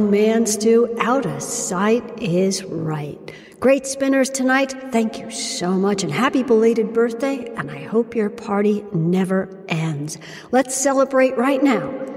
romance do, out of sight is right. Great spinners tonight. Thank you so much, and happy belated birthday, and I hope your party never ends. Let's celebrate right now